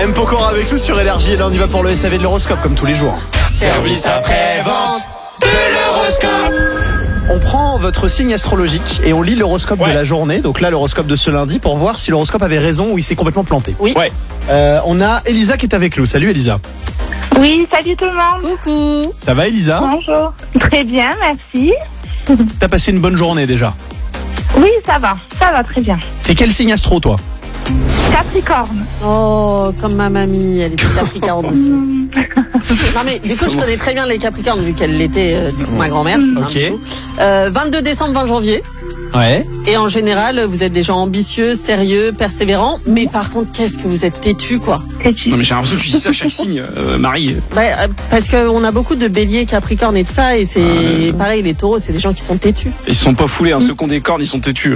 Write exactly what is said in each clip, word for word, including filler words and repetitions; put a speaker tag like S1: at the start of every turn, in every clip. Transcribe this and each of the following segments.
S1: M. Pokora avec nous sur Énergie. Et là, on y va pour le S A V de l'horoscope, comme tous les jours.
S2: Service après-vente de l'horoscope.
S1: On prend votre signe astrologique et on lit l'horoscope
S2: ouais.
S1: de la journée. Donc là, l'horoscope de ce lundi pour voir si l'horoscope avait raison ou il s'est complètement planté.
S2: Oui. Ouais.
S1: Euh, on a Elisa qui est avec nous. Salut Elisa.
S3: Oui, salut tout le monde.
S2: Coucou.
S1: Ça va Elisa?
S3: Bonjour. Très bien, merci.
S1: T'as passé une bonne journée déjà?
S3: Oui, ça va. Ça va très bien.
S1: T'es quel signe astro toi?
S3: Capricorne.
S4: Oh, comme ma mamie, elle était capricorne aussi. Non mais du coup je connais très bien les capricornes vu qu'elle l'était euh, du coup ma grand-mère.
S1: Ok.
S4: Hein, euh, vingt-deux décembre, vingt janvier.
S1: Ouais.
S4: Et en général vous êtes des gens ambitieux, sérieux, persévérants. Mais par contre qu'est-ce que vous êtes têtus quoi.
S3: Têtu.
S2: Non mais j'ai l'impression que tu dis ça à chaque signe, euh, Marie.
S4: Bah, euh, parce qu'on a beaucoup de béliers, capricornes et tout ça. Et c'est
S2: Ouais.
S4: pareil, les taureaux c'est des gens qui sont têtus.
S2: Ils sont pas foulés, hein. Ceux qui ont des cornes, ils sont têtus.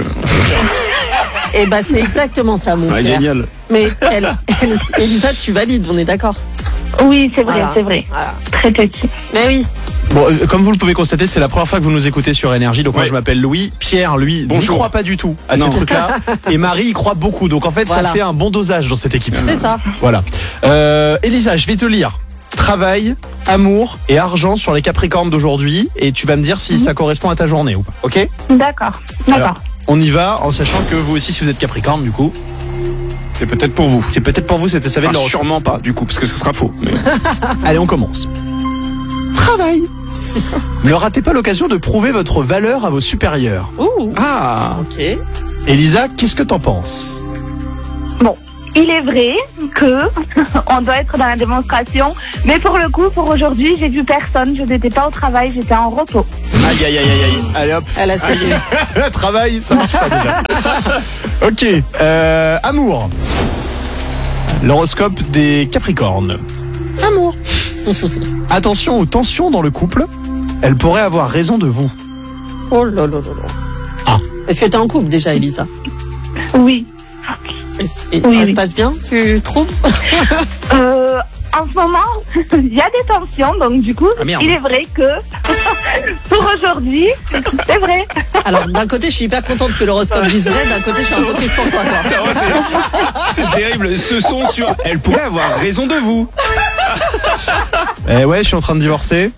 S4: Et bah c'est exactement ça mon
S2: Ouais,
S4: frère.
S2: génial.
S4: Mais elle, elle, Elisa tu valides, on est d'accord.
S3: Oui, c'est vrai,
S4: Voilà.
S3: c'est vrai.
S4: Voilà.
S3: Très têtu.
S4: Mais oui.
S1: Bon, euh, comme vous le pouvez constater, c'est la première fois que vous nous écoutez sur Énergie. Donc moi,
S2: Ouais.
S1: je m'appelle Louis. Pierre, lui, ne
S2: Bonjour.
S1: croit pas du tout à
S2: Non.
S1: ces trucs-là. Et Marie, il croit beaucoup. Donc en fait,
S4: Voilà.
S1: ça fait un bon dosage dans cette équipe.
S4: C'est ça.
S1: Voilà. Euh, Elisa, je vais te lire. Travail, amour et argent sur les Capricornes d'aujourd'hui. Et tu vas me dire si ça correspond à ta journée ou pas. Ok?
S3: D'accord.
S1: Alors,
S3: D'accord.
S1: on y va en sachant que vous aussi, si vous êtes Capricorne, du coup,
S2: C'est peut-être pour vous.
S1: c'est peut-être pour vous cet S A V de
S2: Enfin,
S1: l'horoscope.
S2: sûrement pas, du coup, parce que ce sera faux. Mais...
S1: Allez, on commence. Travail. Ne ratez pas l'occasion de prouver votre valeur à vos supérieurs.
S4: Ouh.
S2: Ah.
S4: Ok.
S1: Elisa, qu'est-ce que t'en penses?
S3: Bon, il est vrai que on doit être dans la démonstration, mais pour le coup, pour aujourd'hui, j'ai vu personne. Je n'étais pas au travail, j'étais en repos.
S1: Aïe, aïe, aïe, aïe, aïe. Allez hop.
S4: Elle a séché.
S1: Travail, ça marche pas déjà. Ok, euh, amour. L'horoscope des Capricornes. Amour. Attention aux tensions dans le couple. Elle pourrait avoir raison de vous.
S4: Oh là là là là.
S1: Ah.
S4: Est-ce que t'es en couple déjà, Elisa?
S3: Oui.
S4: Et, et
S3: Oui,
S4: ça
S3: oui.
S4: se passe bien, tu trouves?
S3: Euh, en ce moment, il y a des tensions, donc du coup,
S2: Ah, merde.
S3: il est vrai que pour aujourd'hui, c'est vrai.
S4: Alors, d'un côté, je suis hyper contente que l'horoscope dise vrai, d'un côté, je suis un peu triste pour toi. quoi.
S2: C'est vrai, c'est- c'est terrible. Ce son sur. Elle pourrait avoir raison de vous.
S1: Eh ouais, je suis en train de divorcer.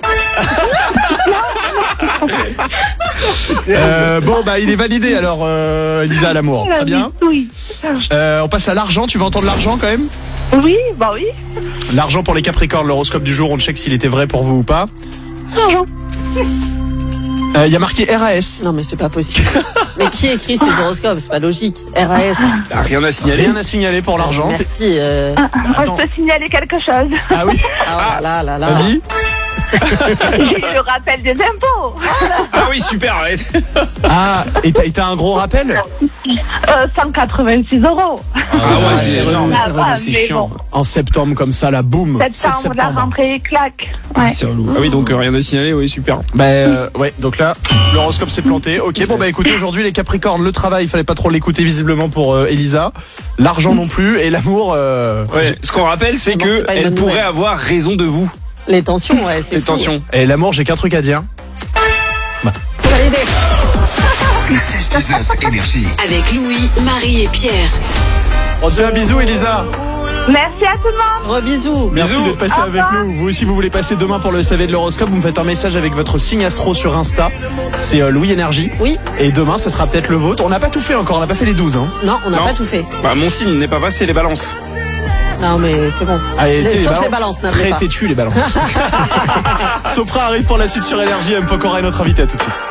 S1: Euh, bon, bah, il est validé alors, euh, Elisa, à l'amour. Très bien.
S3: Oui.
S1: Euh, on passe à l'argent. Tu veux entendre l'argent quand même?
S3: Oui, bah oui.
S1: L'argent pour les Capricornes, l'horoscope du jour, on check s'il était vrai pour vous ou pas. L'argent. Il y a marqué R A S.
S4: Non, mais c'est pas possible. Mais qui écrit ces horoscopes? C'est pas logique. R A S.
S2: Ah, rien à signaler.
S1: Rien à signaler pour l'argent.
S4: Merci. Euh...
S1: Attends.
S3: Je peux signaler quelque chose.
S1: Ah oui,
S4: Ah là là là.
S1: vas-y.
S3: J'ai eu le rappel des impôts.
S2: Ah oui, super. Ouais.
S1: Ah, et t'as, et t'as un gros rappel?
S3: Euh, cent quatre-vingt-six euros.
S2: Ah ouais, c'est
S4: c'est
S2: énorme.
S4: relou,
S3: Ça
S4: c'est
S3: va,
S4: relou.
S2: C'est
S3: mais
S2: chiant.
S3: bon.
S1: En septembre comme ça, la boum. sept
S3: Septembre, la
S1: septembre.
S3: rentrée, claque. Ouais.
S2: C'est relou. Ah oui, donc euh, rien à signaler, oui, super.
S1: Bah euh, ouais, donc là, l'horoscope s'est planté. Ok, bon bah écoutez, aujourd'hui les Capricornes, le travail, il fallait pas trop l'écouter visiblement pour euh, Elisa. L'argent non plus, et l'amour... Euh...
S2: Ouais. Ce qu'on rappelle, c'est
S4: Non,
S2: que
S4: c'est pas une
S2: elle
S4: bonne
S2: pourrait
S4: nouvelle.
S2: avoir raison de vous.
S4: Les tensions, ouais, c'est
S2: Les
S4: fou.
S2: tensions.
S1: Et l'amour, j'ai qu'un truc à dire.
S4: Faut valider.
S5: seize dix-neuf Énergie.
S6: Avec Louis, Marie et Pierre.
S1: On se fait un bisou Elisa.
S3: Merci à tout le monde.
S4: Gros bisous.
S1: Merci
S2: Bisous.
S1: d'être passé
S3: Au
S1: avec
S3: revoir.
S1: nous. Vous aussi, vous voulez passer demain pour le S A V de l'horoscope, vous me faites un message avec votre signe astro sur Insta. C'est euh, Louis Énergie.
S4: Oui.
S1: Et demain, ce sera peut-être le vôtre. On n'a pas tout fait encore, on n'a pas fait les douze. Hein.
S4: Non, on n'a
S2: Non.
S4: pas tout fait.
S2: Bah, mon signe n'est pas passé, les balances.
S4: Non, mais c'est bon.
S1: Allez,
S4: Les-
S1: tu sais,
S4: sauf
S1: balances-
S4: les balances, n'appelez
S1: Très
S4: pas.
S1: têtu les balances. Sopra arrive pour la suite sur Énergie. M. Pokora est notre invité. À tout de suite.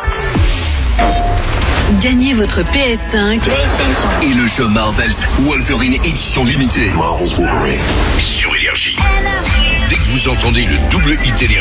S6: Gagnez votre P S cinq
S5: Et le jeu Marvel's Wolverine édition limitée. Sur Énergie. Dès que vous entendez le double hit Énergie.